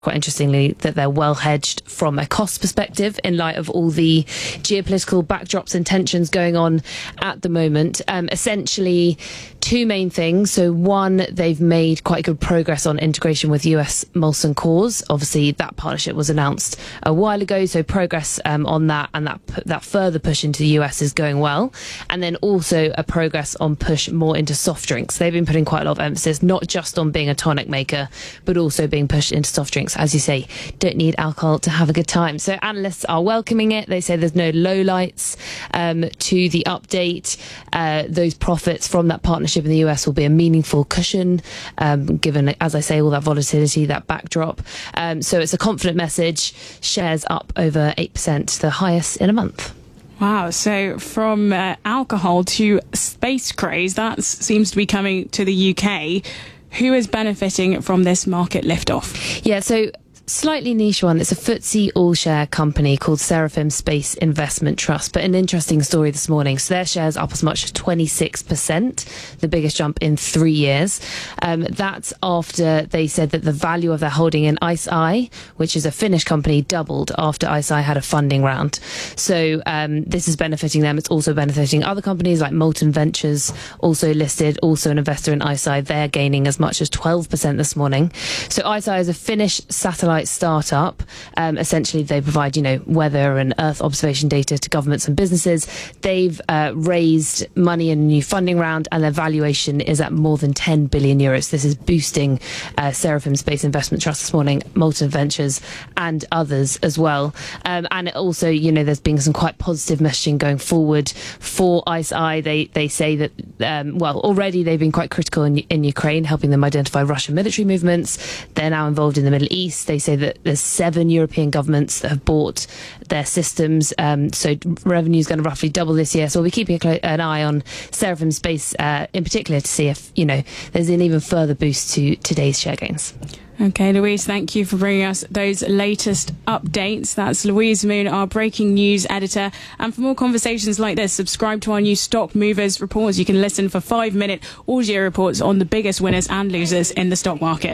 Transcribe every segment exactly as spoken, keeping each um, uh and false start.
quite interestingly, that they're well hedged from a cost perspective in light of all the geopolitical backdrops and tensions going on at the moment. Um, essentially, two main things. So one, they've made quite good progress on integration with U S Molson Coors. Obviously, that partnership was announced a while ago, so progress um, on that and that that further push into the U S is going well. And then also a progress on push more into soft drinks. They've been putting quite a lot of emphasis, not just on being a tonic maker, but also being pushed into soft drinks. As you say, don't need alcohol to have a good time. So analysts are welcoming it. They say there's no lowlights um, to the update. Uh, those profits from that partnership in the U S will be a meaningful cushion, um, given, as I say, all that volatility, that backdrop. Um, so it's a confident message. Shares up over eight percent, the highest in a month. Wow, so from uh, alcohol to space craze, that seems to be coming to the U K. Who is benefiting from this market liftoff? Yeah, so slightly niche one. It's a F T S E all-share company called Seraphim Space Investment Trust, but an interesting story this morning. So their shares up as much as twenty-six percent, the biggest jump in three years. Um, that's after they said that the value of their holding in ICEYE, which is a Finnish company, doubled after ICEYE had a funding round. So um, this is benefiting them. It's also benefiting other companies like Molten Ventures, also listed, also an investor in ICEYE. They're gaining as much as twelve percent this morning. So ICEYE is a Finnish satellite startup. Um, essentially, they provide, you know, weather and Earth observation data to governments and businesses. They've uh, raised money in a new funding round, and their valuation is at more than ten billion euros. This is boosting uh, Seraphim Space Investment Trust this morning, Molten Ventures, and others as well. Um, and it also, you know, there's been some quite positive messaging going forward for ICEYE. They they say that, um, well, already they've been quite critical in, in Ukraine, helping them identify Russian military movements. They're now involved in the Middle East. They say that there's seven European governments that have bought their systems, um, so revenue is going to roughly double this year. So we'll be keeping a clo- an eye on Seraphim Space uh, in particular to see if, you know, there's an even further boost to today's share gains. Okay, Louise, thank you for bringing us those latest updates. That's Louise Moon, our breaking news editor. And for more conversations like this, subscribe to our new Stock Movers reports. You can listen for five-minute audio reports on the biggest winners and losers in the stock market.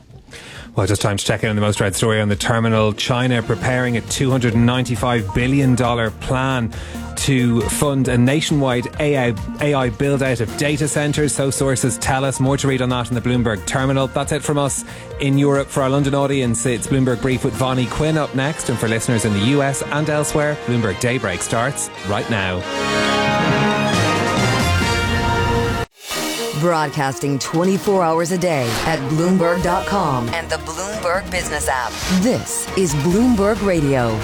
Well, just time to check in on the most read story on the terminal. China preparing a two hundred ninety-five billion dollars plan to fund a nationwide A I, A I build-out of data centres, so sources tell us. More to read on that in the Bloomberg terminal. That's it from us in Europe. For our London audience, it's Bloomberg Brief with Vonnie Quinn up next. And for listeners in the U S and elsewhere, Bloomberg Daybreak starts right now. Broadcasting twenty-four hours a day at Bloomberg dot com and the Bloomberg Business app. This is Bloomberg Radio.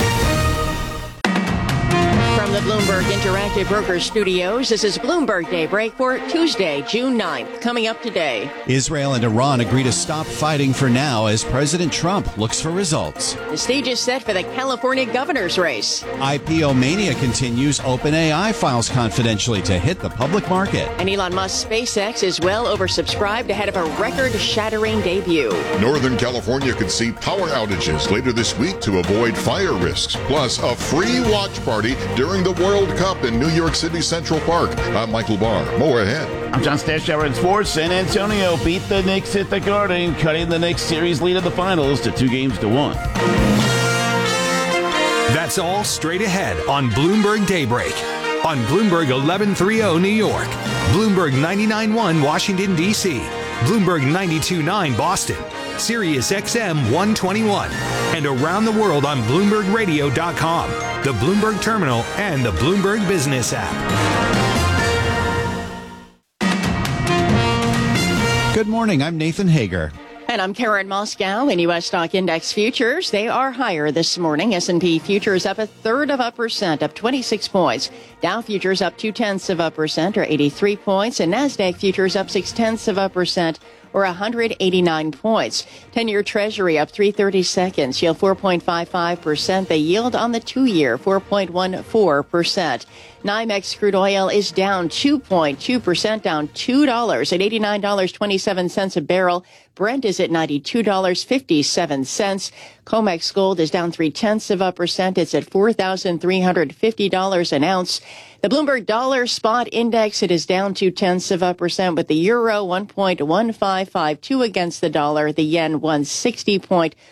From the Bloomberg Interactive Brokers Studios, this is Bloomberg Daybreak for Tuesday, June ninth. Coming up today, Israel and Iran agree to stop fighting for now as President Trump looks for results. The stage is set for the California governor's race. I P O mania continues. OpenAI files confidentially to hit the public market. And Elon Musk's SpaceX is well oversubscribed ahead of a record-shattering debut. Northern California could see power outages later this week to avoid fire risks. Plus, a free watch party during the World Cup in New York City Central Park. I'm Michael Barr. More ahead. I'm John Stashower in sports. San Antonio beat the Knicks at the Garden, cutting the Knicks series lead in the finals to two games to one. That's all straight ahead on Bloomberg Daybreak. On Bloomberg eleven thirty New York, Bloomberg ninety-nine point one Washington, D C, Bloomberg ninety-two point nine Boston, Sirius X M one twenty-one, and around the world on Bloomberg Radio dot com, the Bloomberg Terminal, and the Bloomberg Business app. Good morning. I'm Nathan Hager. And I'm Karen Moscow. In U S stock index futures, they are higher this morning. S and P futures up a third of a percent, up twenty-six points. Dow futures up two-tenths of a percent, or eighty-three points. And NASDAQ futures up six-tenths of a percent, or one hundred eighty-nine points. ten-year Treasury up three thirty-seconds, yield four point five five percent. The yield on the two-year, four point one four percent. NYMEX crude oil is down two point two percent, down two dollars at eighty-nine dollars and twenty-seven cents a barrel. Brent is at ninety-two dollars and fifty-seven cents. COMEX gold is down three-tenths of a percent. It's at four thousand three hundred fifty dollars an ounce. The Bloomberg Dollar Spot Index, it is down two-tenths of a percent, with the euro one point one five five five two against the dollar. The yen one sixty point